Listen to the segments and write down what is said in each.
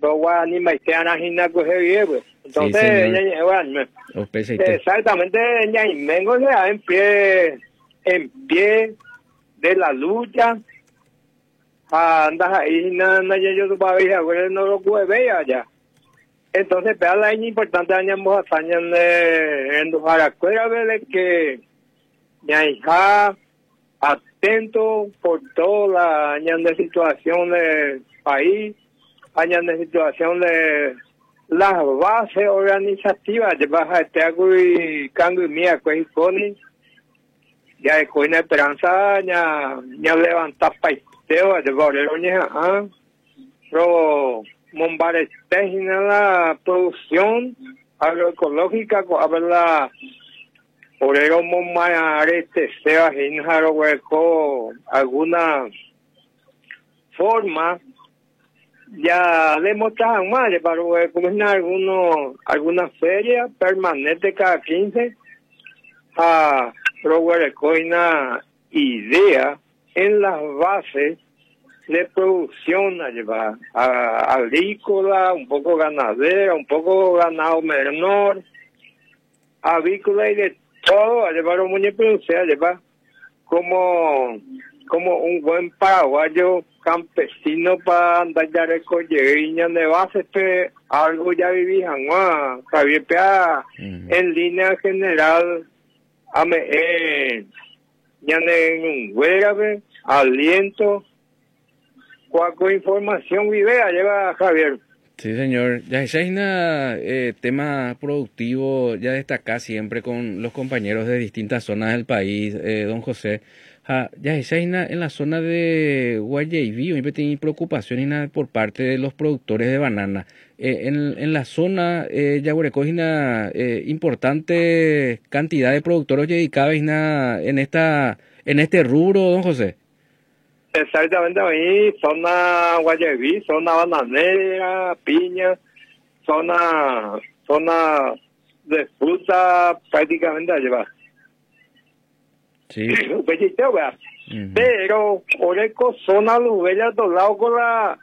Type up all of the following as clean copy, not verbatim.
Guaraní Maiteana Gina coge pues. Entonces, Sí, bueno, OPST. exactamente, Ñaimengo se da en pie de la lucha. Anda ahí, no yo tu país, no lo puede ver allá. Entonces, pero la importante añamos hazañas en los aracueras, que Ñaija atento por toda la de situación del país, años de situación de las bases organizativas de Baja Teago y Cango y Mía, Cuejiconi, ya de Coina Esperanza, ya levantar paisteo de Boreroña, pero Mombares técnica la producción agroecológica, habla Orero Momarete sea Ginjaro Hueco alguna forma ya le mostraban más para comenzar alguna feria permanente cada 15 a una idea en las bases de producción a llevar agrícola, un poco ganadera, un poco ganado menor, avícola y de todo a llevar un muñeco, a llevar como un buen paraguayo campesino para andar ya recoger de base, que algo ya vivían, Javier Pea, en línea general, ya en un huérabe, aliento, cualquier información vivea lleva Javier. Sí, señor. Ya es un tema productivo, ya destaca siempre con los compañeros de distintas zonas del país, don José. Ya es en la zona de Guayaibí, siempre tiene preocupaciones por parte de los productores de banana. En la zona, ya recoge una importante cantidad de productores dedicados en este rubro, don José. Exactamente, ahí, zona Guayaví, zona bananera, piña, zona de fruta prácticamente a llevar. Sí. Pero, Oreco, zona Lubella, doblado con la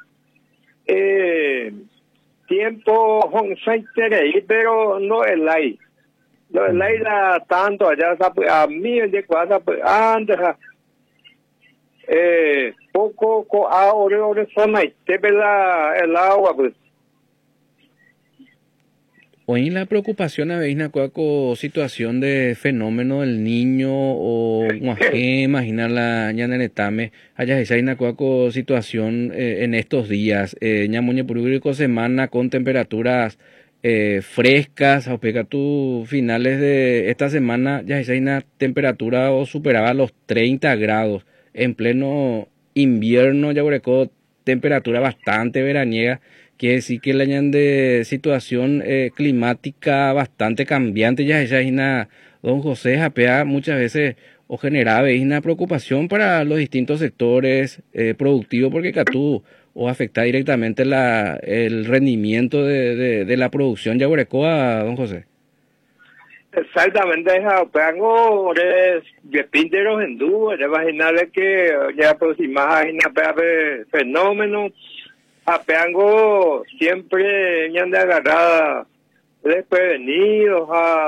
tiempo, pero no el aire. No el aire tanto allá, a mí, de cuadra, antes, poco ahora zona y te ve el agua pues. Hoy la preocupación a veces con situación de fenómeno del niño o imaginar la ñaneretame allá esa con situación en estos días ñamoñe público semana con temperaturas frescas o pega tu finales de esta semana ya esa temperatura o superaba los 30 grados en pleno invierno, ya por temperatura bastante veraniega, quiere decir que la de situación climática bastante cambiante, ya esa es una, don José Japea muchas veces o generaba una preocupación para los distintos sectores productivos, porque Catú o afecta directamente el rendimiento de la producción ya a don José. Exactamente, peango de pinteros en dúo, de imaginarle que ya aproximada fenómeno, peango siempre me han de agarrar desprevenidos,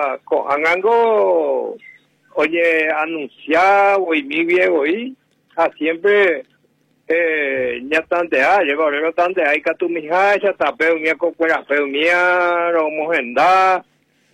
angango, oye, anunciado y mi viejo y siempre ya tantea, lleva orero tantea, y que tu mija, ya tapeo mía cocuera feo mía, romo gendá,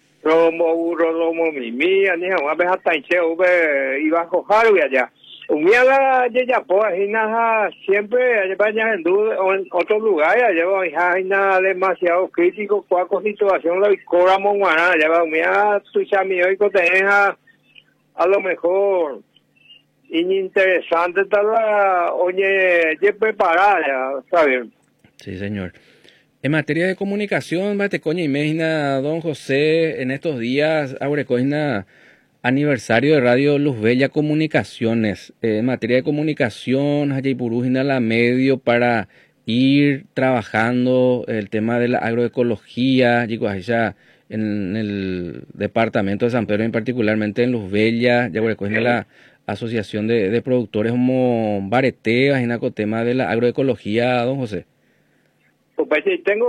romo mimía, ni jamás ves hasta en cheo, iba a cojar y allá. Un día la ya pues siempre allá en otro lugar, lleva hija demasiado crítico, cuál situación la vicora monguana, lleva un día tu chami hoy que te a lo mejor interesante tal oye, ya preparada, ¿sabes? Sí, señor. En materia de comunicación, Batecoña imagina, don José, en estos días, Aurecoina, aniversario de Radio Luz Bella Comunicaciones. En materia de comunicación, Hayaypurújina la medio para ir trabajando el tema de la agroecología, allá en el departamento de San Pedro, en particularmente en Luz Bella, ya la asociación de productores como Baretea, con tema de la agroecología, don José. Pues tengo